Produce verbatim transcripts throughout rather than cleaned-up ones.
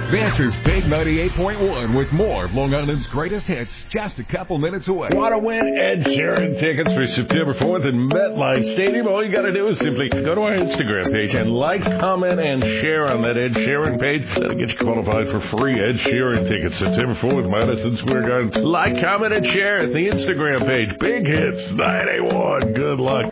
This is Big ninety-eight point one with more of Long Island's greatest hits just a couple minutes away. Want to win Ed Sheeran tickets for September fourth in MetLife Stadium? All you got to do is simply go to our Instagram page and like, comment, and share on that Ed Sheeran page. That'll get you qualified for free Ed Sheeran tickets September fourth, Madison Square Garden. Like, comment, and share at the Instagram page. Big Hits ninety-one. Good luck.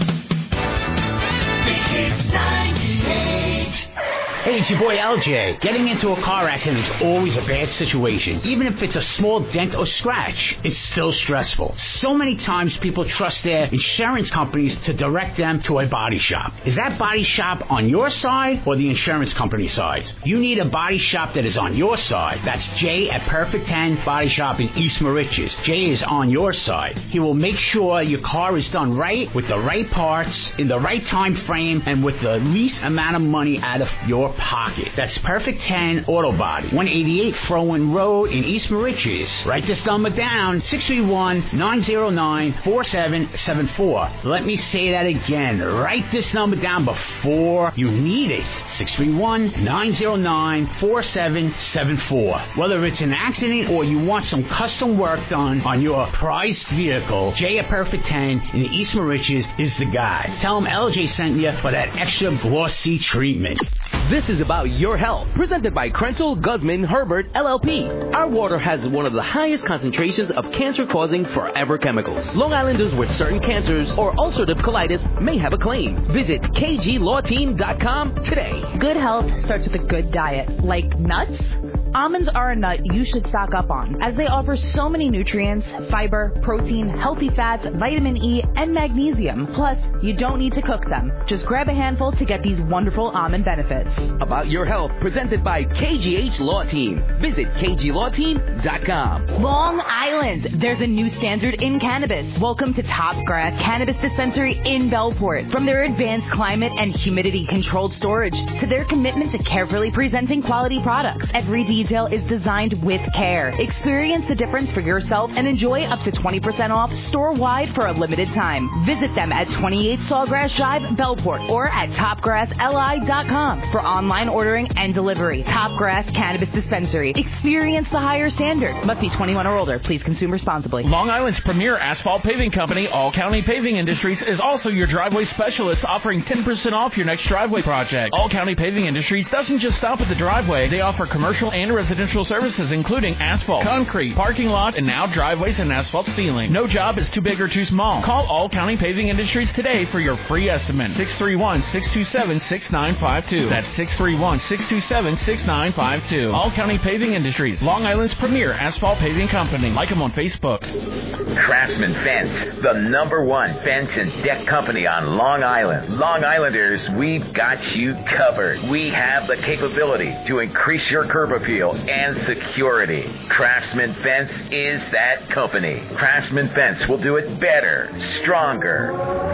Big Hits ninety-eight. Hey, it's your boy L J. Getting into a car accident is always a bad situation. Even if it's a small dent or scratch, it's still stressful. So many times people trust their insurance companies to direct them to a body shop. Is that body shop on your side or the insurance company side? You need a body shop that is on your side. That's Jay at Perfect ten Body Shop in East Moriches. Jay is on your side. He will make sure your car is done right, with the right parts, in the right time frame, and with the least amount of money out of your pocket. That's Perfect ten Auto Body, one eighty-eight Frowen Road in East Moriches. Write this number down, six three one, nine zero nine, four seven seven four. Let me say that again. Write this number down before you need it. six three one, nine zero nine, four seven seven four. Whether it's an accident or you want some custom work done on your prized vehicle, Jay at Perfect ten in East Moriches is the guy. Tell him L J sent you for that extra glossy treatment. This is about your health. Presented by Krenzel Guzman Herbert L L P. Our water has one of the highest concentrations of cancer-causing forever chemicals. Long Islanders with certain cancers or ulcerative colitis may have a claim. Visit K G law team dot com today. Good health starts with a good diet. Like nuts? Almonds are a nut you should stock up on, as they offer so many nutrients, fiber, protein, healthy fats, vitamin E, and magnesium. Plus, you don't need to cook them. Just grab a handful to get these wonderful almond benefits. About your health, presented by K G H Law Team. Visit K G law team dot com. Long Island, there's a new standard in cannabis. Welcome to Top Grass Cannabis Dispensary in Bellport. From their advanced climate and humidity-controlled storage to their commitment to carefully presenting quality products, every detail is designed with care. Experience the difference for yourself and enjoy up to twenty percent off store-wide for a limited time. Visit them at twenty-eight Sawgrass Drive, Bellport, or at top grass L I dot com for online ordering and delivery. Top Grass Cannabis Dispensary. Experience the higher standard. Must be twenty-one or older. Please consume responsibly. Long Island's premier asphalt paving company, All County Paving Industries, is also your driveway specialist, offering ten percent off your next driveway project. All County Paving Industries doesn't just stop at the driveway. They offer commercial and residential services, including asphalt, concrete, parking lots, and now driveways and asphalt sealing. No job is too big or too small. Call All County Paving Industries today for your free estimate. six three one, six two seven, six nine five two. That's six three one, six two seven, six nine five two. All County Paving Industries, Long Island's premier asphalt paving company. Like them on Facebook. Craftsman Fence, the number one fence and deck company on Long Island. Long Islanders, we've got you covered. We have the capability to increase your curb appeal and security. Craftsman Fence is that company. Craftsman Fence will do it better, stronger,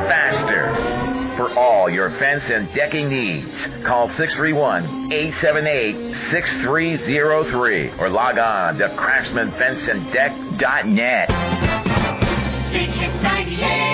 faster. For all your fence and decking needs, call six three one, eight seven eight, six three zero three or log on to craftsman fence and deck dot net. Big Hits ninety-eight.